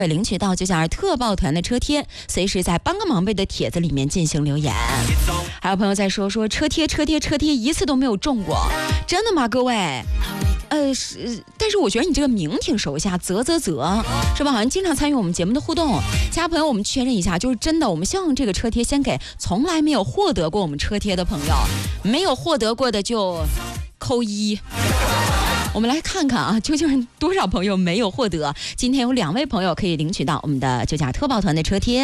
领取到就像特报团的车贴，随时在帮个忙呗的帖子里面进行留言。还有朋友在说车贴一次都没有中过，真的吗各位？但是我觉得你这个名挺熟悉啊，啧是吧？好像经常参与我们节目的互动。其他朋友我们确认一下，就是真的，我们希望这个车贴先给从来没有获得过我们车贴的朋友，没有获得过的就扣1。我们来看看啊，究竟是多少朋友没有获得？今天有2位朋友可以领取到我们的就价特报团的车贴。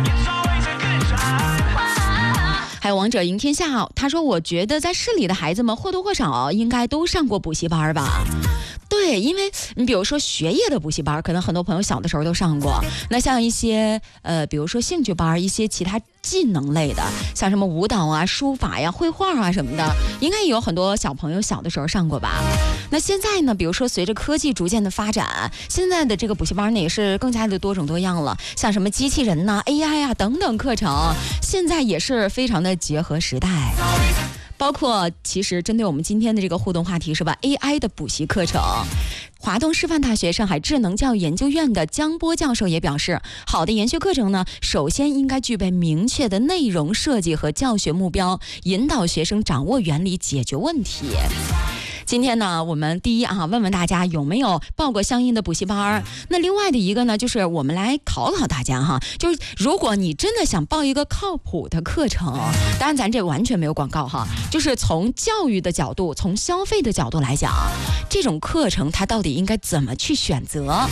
还有王者赢天下，他说我觉得在市里的孩子们或多或少应该都上过补习班吧。对，因为你比如说学业的补习班，可能很多朋友小的时候都上过。那像一些比如说兴趣班，一些其他技能类的，像什么舞蹈啊、书法呀、绘画啊什么的，应该也有很多小朋友小的时候上过吧。那现在呢，比如说随着科技逐渐的发展，现在的这个补习班呢也是更加的多种多样了，像什么机器人呐、AI 啊等等课程，现在也是非常的结合时代。包括其实针对我们今天的这个互动话题是吧 ，AI 的补习课程。华东师范大学上海智能教育研究院的江波教授也表示，好的研学课程呢，首先应该具备明确的内容设计和教学目标，引导学生掌握原理，解决问题。今天呢，我们第一问问大家有没有报过相应的补习班。那另外的一个呢，就是我们来考考大家就是如果你真的想报一个靠谱的课程，当然咱这完全没有广告就是从教育的角度，从消费的角度来讲，这种课程它到底应该怎么去选择？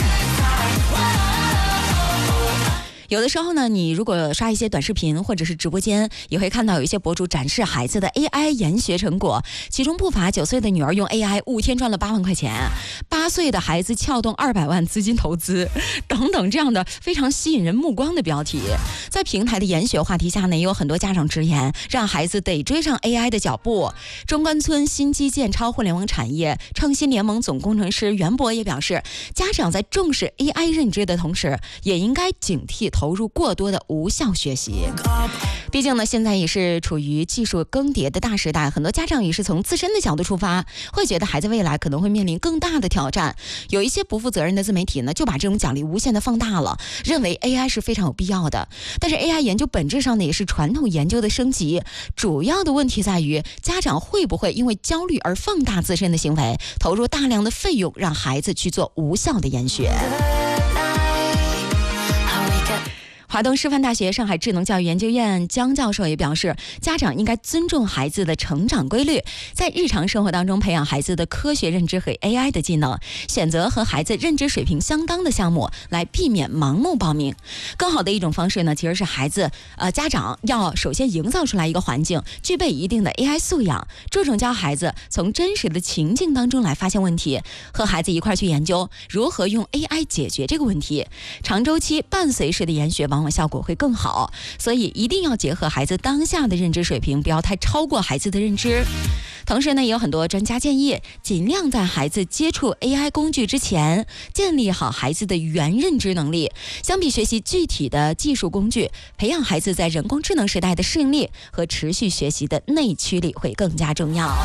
有的时候呢，你如果刷一些短视频或者是直播间，也会看到有一些博主展示孩子的 AI 研学成果，其中不乏9岁的女儿用 AI 5天赚了8万块钱，8岁的孩子撬动200万资金投资等等，这样的非常吸引人目光的标题。在平台的研学话题下呢，也有很多家长直言，让孩子得追上 AI 的脚步。中关村新基建超互联网产业创新联盟总工程师袁博也表示，家长在重视 AI 认知的同时，也应该警惕投入过多的无效学习。毕竟呢，现在也是处于技术更迭的大时代，很多家长也是从自身的角度出发，会觉得孩子未来可能会面临更大的挑战。有一些不负责任的自媒体呢，就把这种奖励无限的放大了，认为 AI 是非常有必要的。但是 AI 研究本质上呢，也是传统研究的升级，主要的问题在于家长会不会因为焦虑而放大自身的行为，投入大量的费用，让孩子去做无效的研学。华东师范大学上海智能教育研究院江教授也表示，家长应该尊重孩子的成长规律，在日常生活当中培养孩子的科学认知和 AI 的技能，选择和孩子认知水平相当的项目，来避免盲目报名。更好的一种方式呢，其实是家长要首先营造出来一个环境，具备一定的 AI 素养，注重教孩子从真实的情境当中来发现问题，和孩子一块去研究如何用 AI 解决这个问题。长周期伴随式的研学往往效果会更好，所以一定要结合孩子当下的认知水平，不要太超过孩子的认知。同时呢，也有很多专家建议，尽量在孩子接触 AI 工具之前，建立好孩子的原认知能力。相比学习具体的技术工具，培养孩子在人工智能时代的适应力和持续学习的内驱力会更加重要。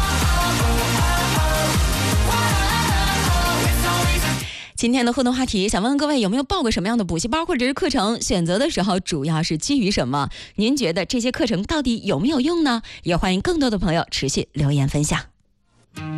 今天的互动话题，想问问各位有没有报过什么样的补习班或者是课程，选择的时候主要是基于什么？您觉得这些课程到底有没有用呢？也欢迎更多的朋友持续留言分享。